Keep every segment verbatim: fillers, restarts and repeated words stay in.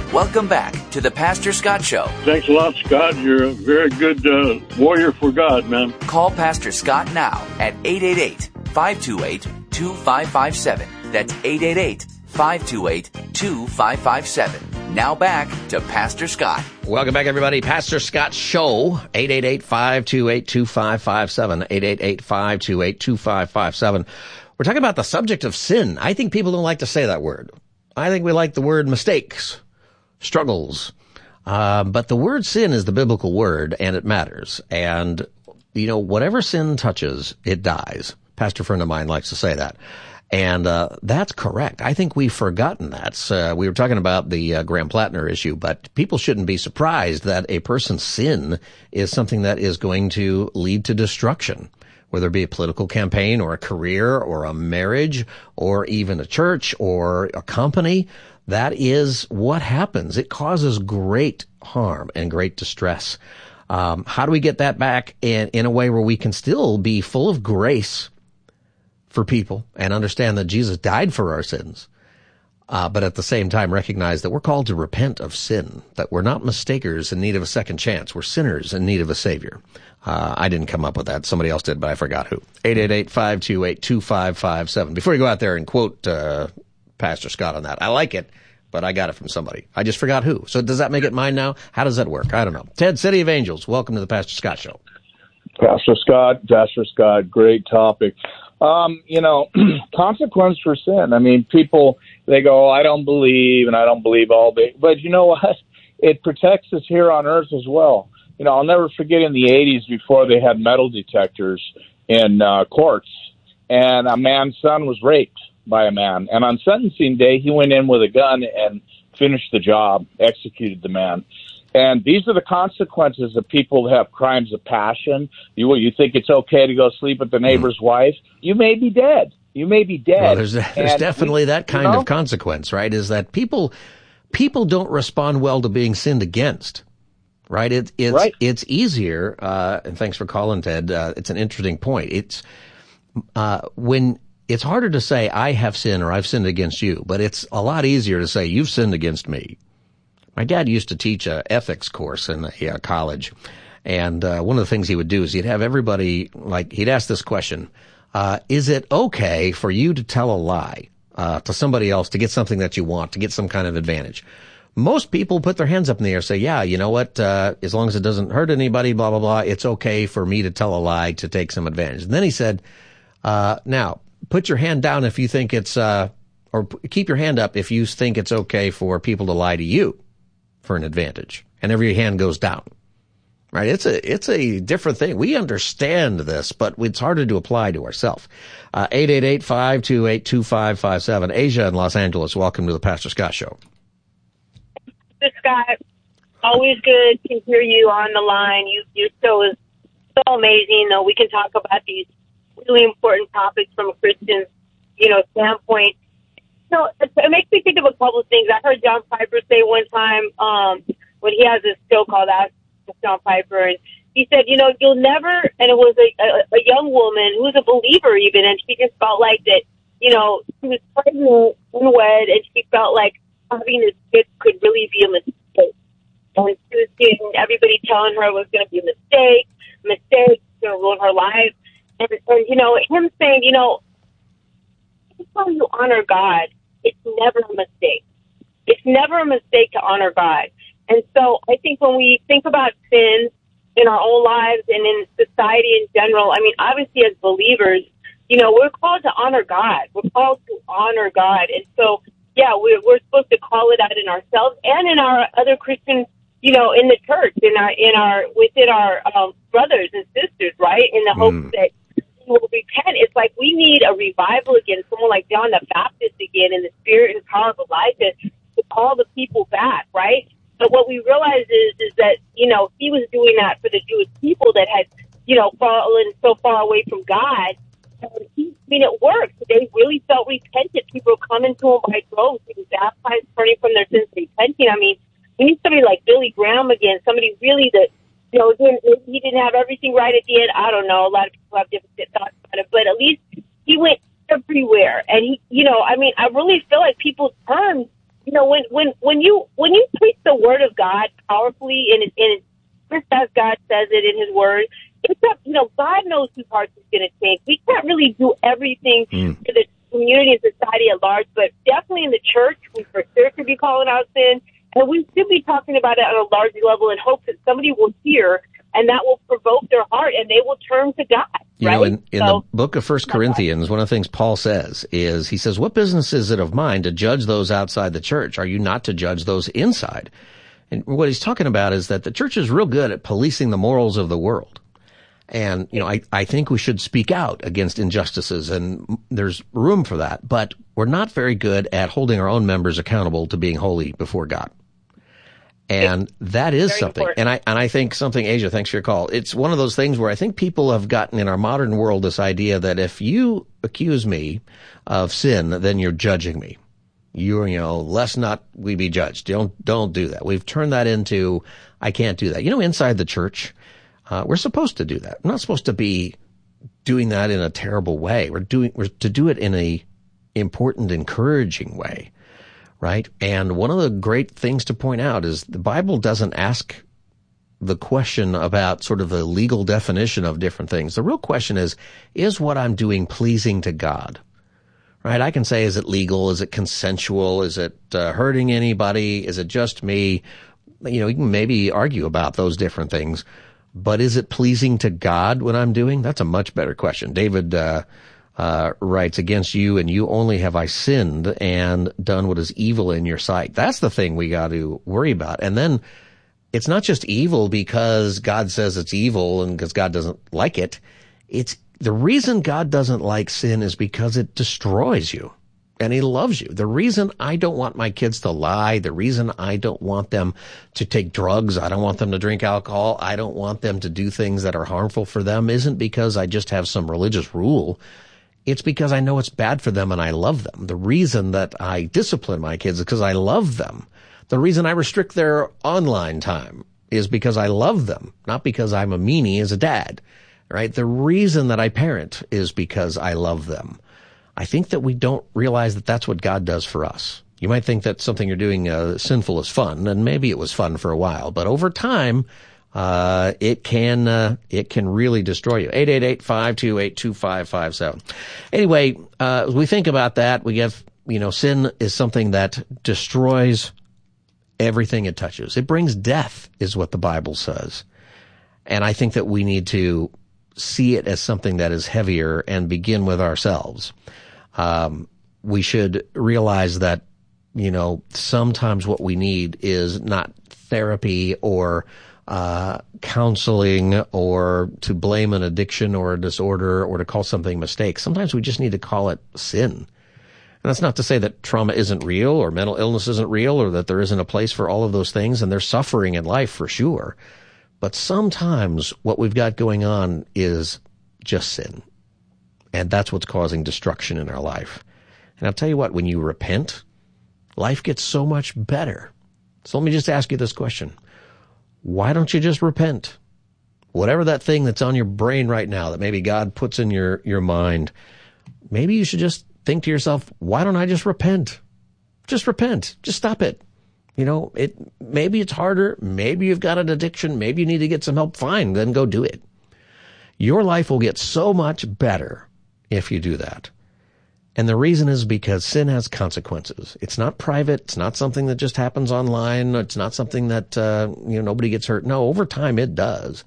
Welcome back to the Pastor Scott Show. Thanks a lot, Scott. You're a very good uh, warrior for God, man. Call Pastor Scott now at eight eight eight, five two eight, two five five seven. That's eight eight eight, five two eight, two five five seven. Now back to Pastor Scott. Welcome back, everybody. Pastor Scott Show, eight eight eight, five two eight, two five five seven, eight eight eight, five two eight, two five five seven. We're talking about the subject of sin. I think people don't like to say that word. I think we like the word mistakes, struggles. Uh, but the word sin is the biblical word, and it matters. And, you know, whatever sin touches, it dies. Pastor friend of mine likes to say that. And uh that's correct. I think we've forgotten that. Uh, we were talking about the uh, Graham Plattner issue, but people shouldn't be surprised that a person's sin is something that is going to lead to destruction, whether it be a political campaign or a career or a marriage or even a church or a company. That is what happens. It causes great harm and great distress. Um, how do we get that back in, in a way where we can still be full of grace for people and understand that Jesus died for our sins, uh, but at the same time recognize that we're called to repent of sin, that we're not mistakers in need of a second chance. We're sinners in need of a Savior. Uh, I didn't come up with that. Somebody else did, but I forgot who. eight eight eight, five two eight, two five five seven. Before you go out there and quote uh, Pastor Scott on that, I like it, but I got it from somebody. I just forgot who. So does that make it mine now? How does that work? I don't know. Ted, City of Angels, welcome to the Pastor Scott Show. Pastor Scott, Pastor Scott, great topic. Um, you know, consequence for sin. I mean, people, they go, oh, I don't believe, and I don't believe all day. But you know what? It protects us here on earth as well. You know, I'll never forget in the eighties before they had metal detectors in uh, courts, and a man's son was raped by a man. And on sentencing day, he went in with a gun and finished the job, executed the man. And these are the consequences of people who have crimes of passion. You you think it's okay to go sleep with the neighbor's mm. wife? You may be dead. You may be dead. Well, there's there's and definitely that kind you know? of consequence, right? Is that people people don't respond well to being sinned against, right? It, it's right. it's easier. Uh, and thanks for calling, Ted. Uh, it's an interesting point. It's uh, when it's harder to say I have sinned or I've sinned against you, but it's a lot easier to say you've sinned against me. My dad used to teach a ethics course in a, a college, and uh, one of the things he would do is he'd have everybody, like, he'd ask this question, uh, is it okay for you to tell a lie uh, to somebody else to get something that you want, to get some kind of advantage? Most people put their hands up in the air and say, yeah, you know what, uh, as long as it doesn't hurt anybody, blah, blah, blah, it's okay for me to tell a lie to take some advantage. And then he said, uh, now, put your hand down if you think it's, uh, or p- keep your hand up if you think it's okay for people to lie to you for an advantage, and every hand goes down, right? It's a, it's a different thing. We understand this, but it's harder to apply to ourselves. Uh, eight eight eight, five two eight, two five five seven. Asia in Los Angeles, welcome to the Pastor Scott Show. Pastor Scott, always good to hear you on the line. You, your show is so amazing. Though we can talk about these really important topics from a Christian, you know, standpoint. No, it, it makes me think of a couple of things. I heard John Piper say one time um, when he has this show called Ask John Piper, and he said, you know, you'll never, and it was a, a, a young woman who was a believer even, and she just felt like that, you know, she was pregnant, unwed, and she felt like having this kid could really be a mistake. And she was getting everybody telling her it was going to be a mistake, mistake, going to ruin her life. And, and, you know, him saying, you know, anytime you honor God, it's never a mistake. It's never a mistake to honor God. And so I think when we think about sin in our own lives and in society in general, I mean, obviously as believers, you know, we're called to honor God. We're called to honor God. And so, yeah, we're, we're supposed to call it out in ourselves and in our other Christian, you know, in the church, in our, in our, within our um, brothers and sisters, right? In the hope Mm. that will repent. It's like we need a revival again, someone like John the Baptist again, in the spirit and power of Elijah to call the people back, right? But what we realize is, is that, you know, he was doing that for the Jewish people that had, you know, fallen so far away from God. And he, I mean, it worked. They really felt repentant. People were coming to him by droves. He was baptized, turning from their sins, repenting. I mean, we need somebody like Billy Graham again, somebody really that, you know, again, he didn't have everything right at the end. I don't know. A lot of people have different thoughts about it, but at least he went everywhere. And he, you know, I mean, I really feel like people turn, you know, when, when, when you, when you preach the Word of God powerfully, and it, and it, just as God says it in His Word. It's up, you know, God knows whose hearts He's going to take. We can't really do everything mm. for the community and society at large, but definitely in the church, we for sure should be calling out sin, and we should be talking about it on a larger level in hopes that somebody will hear, and that will provoke their heart, and they will turn to God. You right? know, in, in so, the book of First Corinthians, one of the things Paul says is, he says, what business is it of mine to judge those outside the church? Are you not to judge those inside? And what he's talking about is that the church is real good at policing the morals of the world. And, you know, I, I think we should speak out against injustices, and there's room for that. But we're not very good at holding our own members accountable to being holy before God. And that is Very something. important. And I, and I think something, Asia, thanks for your call. It's one of those things where I think people have gotten in our modern world this idea that if you accuse me of sin, then you're judging me. You, you know, lest not we be judged. Don't, don't do that. We've turned that into, I can't do that. You know, inside the church, uh, we're supposed to do that. We're not supposed to be doing that in a terrible way. We're doing, we're to do it in a important, encouraging way. Right? And one of the great things to point out is the Bible doesn't ask the question about sort of the legal definition of different things. The real question is, is what I'm doing pleasing to God? Right? I can say, is it legal? Is it consensual? Is it uh, hurting anybody? Is it just me? You know, you can maybe argue about those different things, but is it pleasing to God what I'm doing? That's a much better question. David, uh, Uh, writes, against you and you only have I sinned and done what is evil in your sight. That's the thing we got to worry about. And then it's not just evil because God says it's evil and because God doesn't like it. It's the reason God doesn't like sin is because it destroys you and He loves you. The reason I don't want my kids to lie, the reason I don't want them to take drugs, I don't want them to drink alcohol, I don't want them to do things that are harmful for them isn't because I just have some religious rule. It's because I know it's bad for them and I love them. The reason that I discipline my kids is because I love them. The reason I restrict their online time is because I love them, not because I'm a meanie as a dad, right? The reason that I parent is because I love them. I think that we don't realize that that's what God does for us. You might think that something you're doing uh, sinful is fun, and maybe it was fun for a while, but over time, Uh, it can, uh, it can really destroy you. eight eight eight, five two eight, two five five seven. Anyway, uh, as we think about that, we have, you know, sin is something that destroys everything it touches. It brings death is what the Bible says. And I think that we need to see it as something that is heavier and begin with ourselves. Um, we should realize that, you know, sometimes what we need is not therapy or Uh, counseling or to blame an addiction or a disorder or to call something a mistake. Sometimes we just need to call it sin. And that's not to say that trauma isn't real or mental illness isn't real or that there isn't a place for all of those things, and there's suffering in life for sure. But sometimes what we've got going on is just sin. And that's what's causing destruction in our life. And I'll tell you what, when you repent, life gets so much better. So let me just ask you this question. Why don't you just repent? Whatever that thing that's on your brain right now that maybe God puts in your, your mind, maybe you should just think to yourself, why don't I just repent? Just repent. Just stop it. You know, it, maybe it's harder. Maybe you've got an addiction. Maybe you need to get some help. Fine. Then go do it. Your life will get so much better if you do that. And the reason is because sin has consequences. It's not private. It's not something that just happens online. It's not something that, uh, you know, nobody gets hurt. No, over time it does.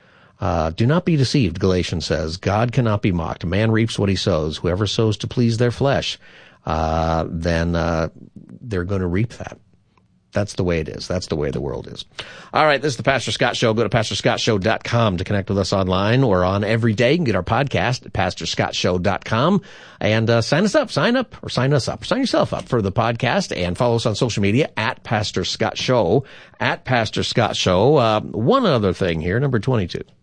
Uh, do not be deceived, Galatians says. God cannot be mocked. Man reaps what he sows. Whoever sows to please their flesh, uh, then, uh, they're going to reap that. That's the way it is. That's the way the world is. All right, this is the Pastor Scott Show. Go to pastor scott show dot com to connect with us online or on every day. You can get our podcast at pastor scott show dot com and uh, sign us up. Sign up or sign us up. Sign yourself up for the podcast and follow us on social media at Pastor Scott Show, at Pastor Scott Show. Uh, one other thing here, number twenty-two.